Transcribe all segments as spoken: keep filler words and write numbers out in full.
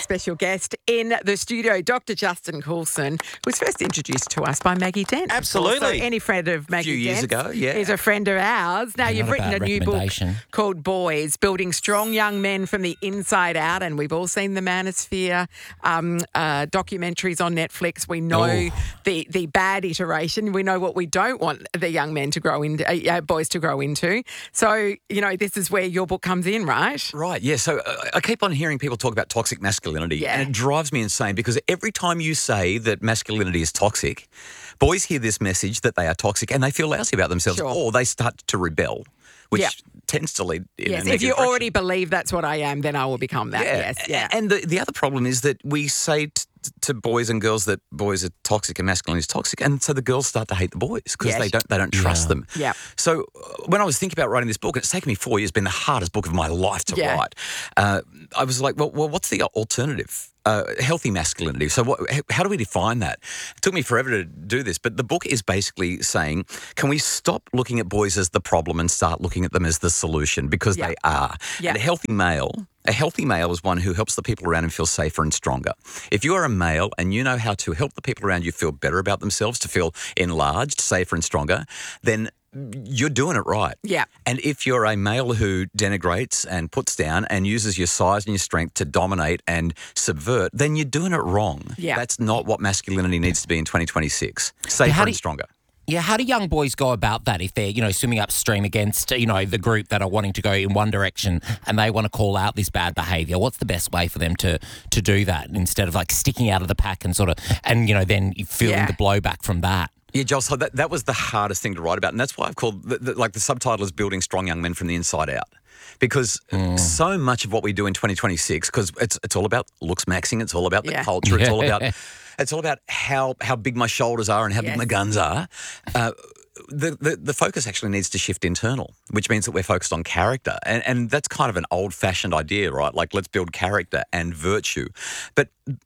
special guest in the studio, Doctor Justin Coulson, was first introduced to us by Maggie Dent. Absolutely. So any friend of Maggie few years Dent's ago, yeah. is a friend of ours. Now, Yeah, you've not a written a bad new book recommendation. called Boys, Building Strong Young Men from the Inside Out, and we've all seen the Manosphere um, uh, documentaries on Netflix. We know Oh. the, the bad iteration. We know what we don't want the young men to grow into, uh, uh, boys to grow into. So, you know, this is where your book comes in, right? Right, yeah. So uh, I keep on hearing people talk about toxic masculinity, Yeah. and it drives me insane because every time you say that masculinity is toxic, boys hear this message that they are toxic and they feel lousy about themselves, Sure. or they start to rebel, which Yeah. tends to lead in Yes, a if you negative already believe that's what I am, then I will become that. direction. Yes, yeah. And the, the other problem is that we say t- to boys and girls that boys are toxic and masculinity is toxic, and so the girls start to hate the boys because Yes. they don't they don't trust Yeah. them. Yeah. So uh, when I was thinking about writing this book, and it's taken me four years, been the hardest book of my life to Yeah. write. Uh, I was like, well, well, what's the alternative? Uh, healthy masculinity. So what, h- how do we define that? It took me forever to do this, but the book is basically saying, can we stop looking at boys as the problem and start looking at them as the solution? Because Yeah. they are. Yeah. And a healthy male, a healthy male is one who helps the people around him feel safer and stronger. If you are a male and you know how to help the people around you feel better about themselves, to feel enlarged, safer and stronger, then you're doing it right. Yeah. And if you're a male who denigrates and puts down and uses your size and your strength to dominate and subvert, then you're doing it wrong. Yeah. That's not what masculinity needs to be in twenty twenty-six. Safer how do and you- stronger. Yeah, how do young boys go about that if they're, you know, swimming upstream against, you know, the group that are wanting to go in one direction and they want to call out this bad behaviour? What's the best way for them to to do that instead of like sticking out of the pack and sort of, and, you know, then feeling Yeah. the blowback from that? Yeah, Joel, so that, that was the hardest thing to write about. And that's why I've called, the, the, like the subtitle is Building Strong Young Men from the Inside Out. Because so much of what we do in twenty twenty-six, because it's it's all about looks maxing, it's all about the Yeah. culture, it's all Yeah. about it's all about how how big my shoulders are and how Yes. big my guns are. Uh, the, the the focus actually needs to shift internal, which means that we're focused on character. And and that's kind of an old-fashioned idea, right? Like, let's build character and virtue. But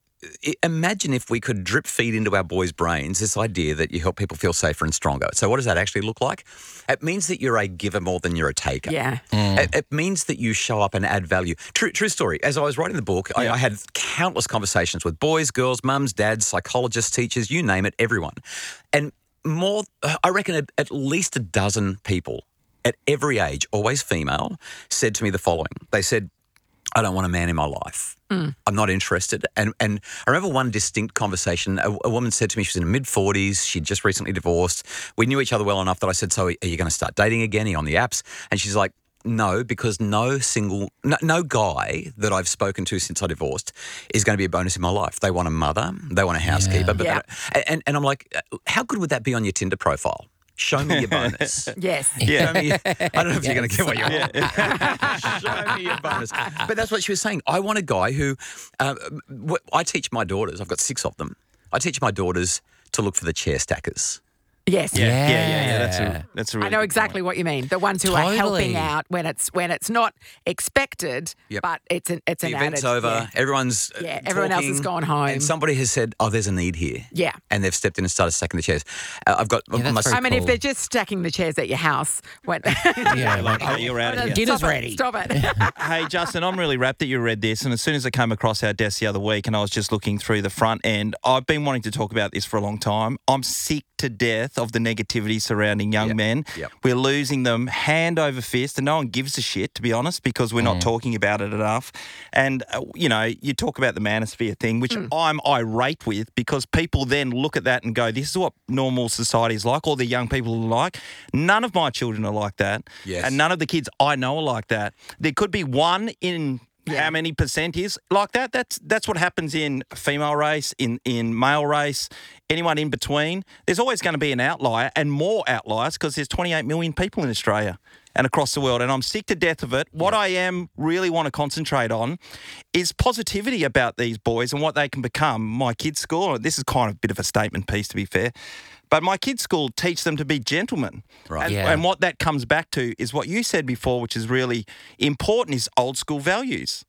I- imagine if we could drip feed into our boys' brains this idea that you help people feel safer and stronger. So what does that actually look like? It means that you're a giver more than you're a taker. Yeah. It, it means that you show up and add value. True, true story. As I was writing the book, I, I had countless conversations with boys, girls, mums, dads, psychologists, teachers, you name it, everyone. And more, I reckon at, at least a dozen people at every age, always female, said to me the following. They said, I don't want a man in my life. I'm not interested. And and I remember one distinct conversation. A, a woman said to me, she was in her mid-forties. She'd just recently divorced. We knew each other well enough that I said, so are you going to start dating again? Are you on the apps? And she's like, no, because no single, no, no guy that I've spoken to since I divorced is going to be a bonus in my life. They want a mother. They want a housekeeper. But Yeah. they don't- and, and I'm like, how good would that be on your Tinder profile? Show me your bonus. Yes. Show me, I don't know if you're going to get what you want. Show me your bonus. But that's what she was saying. I want a guy who, uh, wh- I teach my daughters, I've got six of them, I teach my daughters to look for the chair stackers. Yes. Yeah. Yeah, yeah, yeah. That's a that's a really I know good exactly point. what you mean. The ones who are Totally. helping out when it's when it's not expected, Yep. but it's an it's The an event's added, over, yeah. everyone's uh, Yeah, everyone else has talking, gone home. And somebody has said, oh, there's a need here. Yeah. And they've stepped in and started stacking the chairs. Uh, I've got Yeah, that's my very I mean, if cool. they're just stacking the chairs at your house, when Yeah, like, Hey, you're out of here. Dinner's Stop it, ready. Stop it. Hey, Justin, I'm really rapt that you read this. And as soon as it came across our desk the other week and I was just looking through the front end, I've been wanting to talk about this for a long time. I'm sick to death of the negativity surrounding young Yep, men. yep. We're losing them hand over fist, and no one gives a shit, to be honest, because we're not talking about it enough. And, uh, you know, you talk about the manosphere thing, which I'm irate with, because people then look at that and go, this is what normal society is like, or the young people are like. None of my children are like that. Yes. And none of the kids I know are like that. There could be one in how many percent is like that. That's that's what happens in female race, in, in male race, anyone in between. There's always going to be an outlier, and more outliers, because there's twenty-eight million people in Australia and across the world, and I'm sick to death of it. What I am really want to concentrate on is positivity about these boys and what they can become. My kids' school, this is kind of a bit of a statement piece, to be fair, but my kids' school teach them to be gentlemen. Right. And, Yeah. and what that comes back to is what you said before, which is really important, is old school values.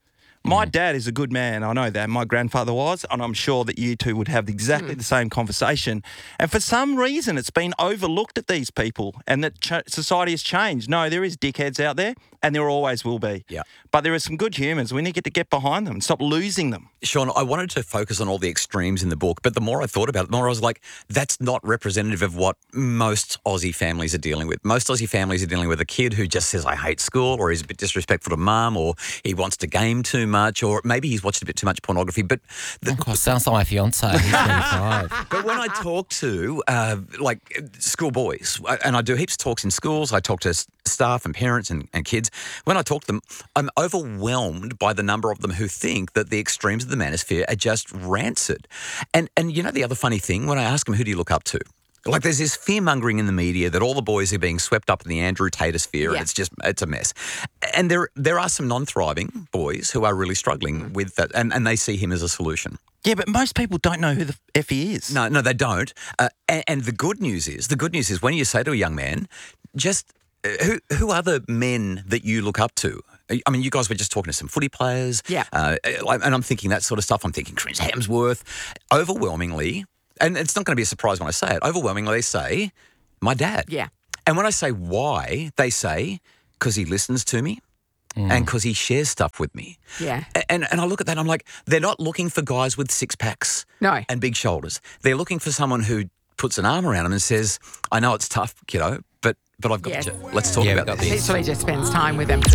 My dad is a good man. I know that. My grandfather was, and I'm sure that you two would have exactly the same conversation. And for some reason, it's been overlooked at these people, and that ch- society has changed. No, there is dickheads out there, and there always will be. Yeah. But there are some good humans. We need to get, to get behind them and stop losing them. Sean, I wanted to focus on all the extremes in the book, but the more I thought about it, the more I was like, that's not representative of what most Aussie families are dealing with. Most Aussie families are dealing with a kid who just says, I hate school, or he's a bit disrespectful to mum, or he wants to game too much, or maybe he's watched a bit too much pornography. But the, Oh, God, sounds like my fiance. He's twenty-five. But when I talk to, uh, like, school boys, and I do heaps of talks in schools, I talk to s- staff and parents and, and kids. When I talk to them, I'm overwhelmed by the number of them who think that the extremes of the manosphere are just rancid. And, and you know the other funny thing? When I ask them, who do you look up to? Like, there's this fear-mongering in the media that all the boys are being swept up in the Andrew Tate-sphere, Yeah. and it's just, it's a mess. And there there are some non-thriving boys who are really struggling with that, and, and they see him as a solution. Yeah, but most people don't know who the F he is. No, no, they don't. Uh, and, and the good news is, the good news is when you say to a young man, just uh, who who are the men that you look up to? I mean, you guys were just talking to some footy players. Yeah. Uh, and I'm thinking that sort of stuff. I'm thinking Chris Hemsworth. Overwhelmingly, and it's not going to be a surprise when I say it, overwhelmingly they say, my dad. Yeah. And when I say why, they say, because he listens to me and because he shares stuff with me. Yeah. A- And, and I look at that and I'm like, they're not looking for guys with six packs No. and big shoulders. They're looking for someone who puts an arm around them and says, I know it's tough, kiddo, but but I've got Yeah. you. Let's talk Yeah, about we've got this. this. Literally just spends time with them.